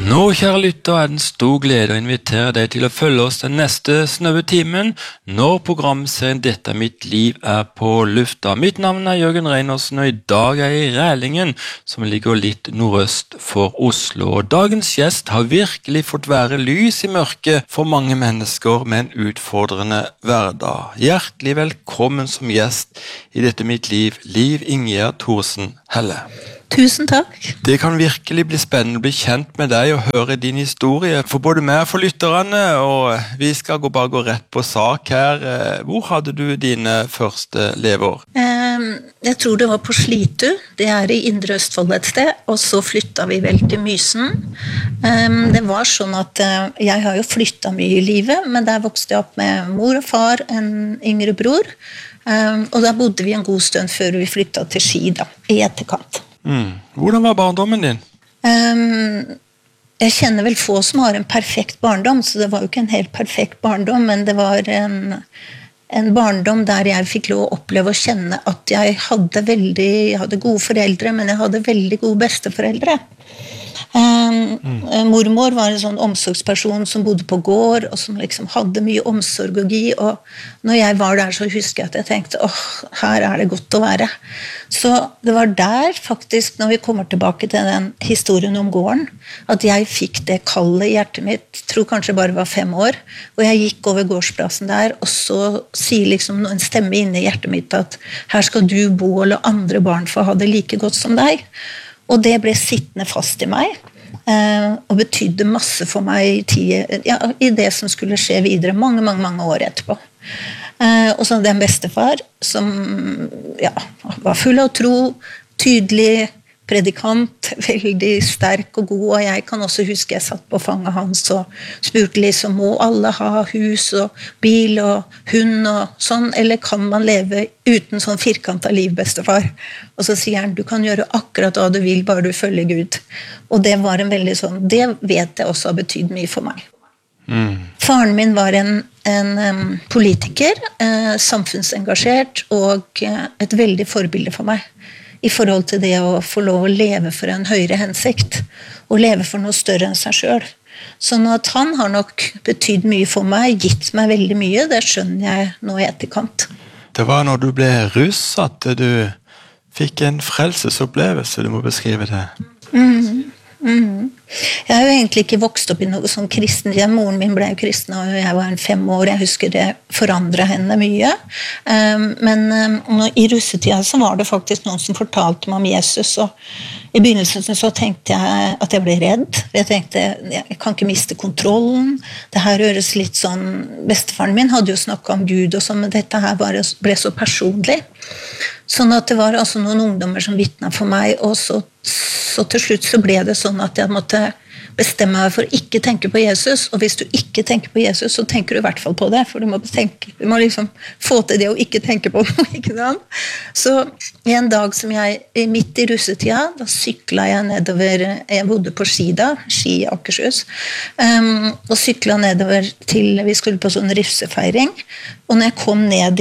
Nå, kjære lytter, det en stor glede å invitere deg til å følge oss den neste snaue timen når programserien Dette er mitt liv på lufta. Mitt navn Jørgen Reinersen, og i dag jeg i Rælingen, som ligger litt nordøst for Oslo. Og dagens gjest har virkelig fått være lys i mørket for mange mennesker med en utfordrende hverdag. Hjertelig velkommen som gjest i Dette er mitt liv, Liv Ingjerd Thorsen Helle. Tusen takk. Det kan virkelig bli spennende å bli kjent med deg og høre din historie for både meg og for lytterne, og vi skal bare gå rett på sak her. Hvor hadde du dine første leveår? Jeg tror det var på Slitu, det i Indre Østfold et sted, og så flyttet vi vel til Mysen. Det var sånn at jeg har jo flyttet mye i livet, men der vokste jeg opp med mor og far, en yngre bror, og da bodde vi en god stund før vi flyttet til Ski da, i etterkant. Hvordan var barndommen din? Jeg kjenner vel få som har en perfekt barndom, så det var jo ikke en helt perfekt barndom, men det var en barndom der jeg fikk lov å oppleve og kjenne at jeg hadde gode foreldre, men jeg hadde veldig gode besteforeldre. Mormor var en sånn omsorgsperson som bodde på gård og som liksom hadde mye omsorg og gi, og når jeg var der så husker jeg at jeg tenkte her det godt å være. Så det var der faktisk, når vi kommer tilbake til den historien om gården, at jeg fikk det kallet i hjertet mitt, tror kanskje bare var 5 år, og jeg gikk over gårdsplassen der, og så sier liksom en stemme inne i hjertet mitt at her skal du bo og la andre barn få ha det like godt som deg. Og det ble sittende fast i meg, og betydde masse for meg i det som skulle skje videre, mange år etterpå. Og så den bestefar, som var full av tro, tydelig predikant, veldig sterk og god, og jeg kan også huske jeg satt på fanget hans og spurte liksom, må alle ha hus og bil og hund og sånn, eller kan man leve uten sånn firkantet liv, bestefar? Og så sier han, du kan gjøre akkurat hva du vil, bare du følger Gud. Og det var en veldig sånn, det vet jeg også har betydd mye for meg. Faren min var en politiker, samfunnsengasjert og et veldig forbilde for meg i forhold til det å få lov å leve for en høyere hensikt og leve for noe større enn seg selv. Sånn at han har nok betydd mye for meg, gitt meg veldig mye, det skjønner jeg nå i etterkant. Det var når du ble russ at du fikk en frelsesopplevelse, du må beskrive det. Jeg har jo egentlig ikke vokst opp i noe sånn kristen hjem. Moren min ble jo kristen og jeg var 5 år. Jeg husker det forandret henne mye. Men i russetida så var det faktisk noen som fortalte meg om Jesus, og i begynnelsen så tenkte jeg at jeg ble redd. Jeg tenkte, jeg kan ikke miste kontrollen. Det her høres litt sånn, bestefaren min hadde jo snakket om Gud og sånn, men dette her ble så personlig. Sånn at det var altså noen ungdommer som vittnet for meg, og så til slutt så ble det sånn at jeg måtte bestemme meg for å ikke tenke på Jesus, og hvis du ikke tenker på Jesus, så tenker du i hvert fall på det, for du må liksom få til det å ikke tenke på noe, ikke sant? Så en dag som midt i russetida, da syklet jeg nedover, jeg bodde på Ski da, Ski i Akershus, og syklet nedover til, vi skulle på sånn russefeiring, og når jeg kom ned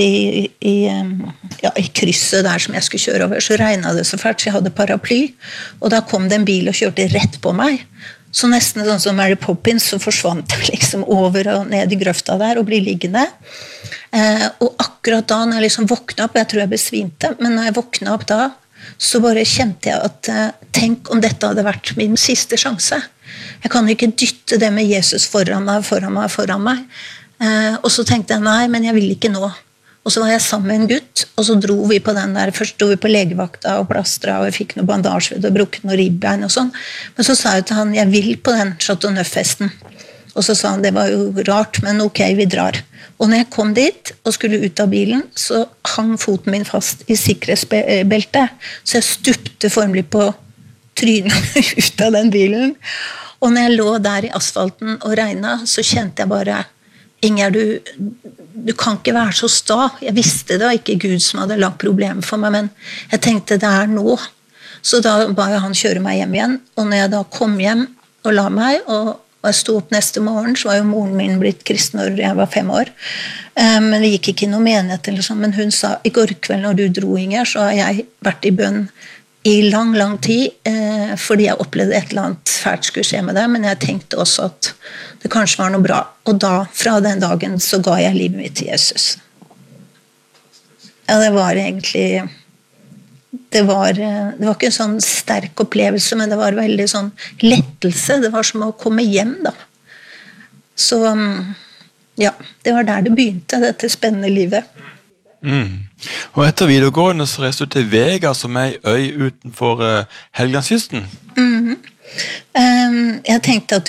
i krysset der som jeg skulle kjøre over, så regnet det så fælt, så jeg hadde paraply, og da kom det en bil og kjørte rett på meg. Så nesten sånn som Mary Poppins, så forsvant jeg liksom over og ned i grøfta der og ble liggende. Og akkurat da, når jeg liksom våknet opp, jeg tror jeg besvimte, men når jeg våknet opp da, så bare kjente jeg at tenk om dette hadde vært min siste sjanse. Jeg kan ikke dytte det med Jesus foran meg. Og så tenkte jeg, nei, men jeg vil ikke nå. Og så var jeg sammen med en gutt, og så dro vi på den der, først dro vi på legevakta og plastra, og jeg fikk noe bandasje og brukket noe ribbein og sånn. Men så sa jeg til han, jeg vil på den Chateau Neuf-festen. Og så sa han, det var jo rart, men ok, vi drar. Og når jeg kom dit og skulle ut av bilen, så hang foten min fast i sikkerhetsbeltet, så jeg stupte formelig på trynet ut av den bilen. Og når jeg lå der i asfalten og regnet, så kjente jeg bare, Ingjerd, du kan ikke være så sta. Jeg visste det var ikke Gud som hadde lagt problemet for meg, men jeg tenkte det nå. Så da ba jeg han kjøre meg hjem igjen, og når jeg da kom hjem og la meg, og jeg stod opp neste morgen, så var jo moren min blitt kristen når jeg var 5 år. Men det gikk ikke noe menighet eller sånn, men hun sa, i går kveld når du dro, Ingjerd, så har jeg vært i bønn i lang, lang tid, fordi jeg opplevde et eller annet fælt skulle skje med det, men jeg tenkte også at det kanskje var noe bra. Og da, fra den dagen, så ga jeg livet mitt til Jesus. Ja, det var egentlig... Det var ikke en sånn sterk opplevelse, men det var veldig sånn lettelse. Det var som å komme hjem, da. Så, ja, det var der det begynte, dette spennende livet. Og etter videregående så reiste du til Vega, som er en øy utenfor Helgelandskysten. Jeg tenkte at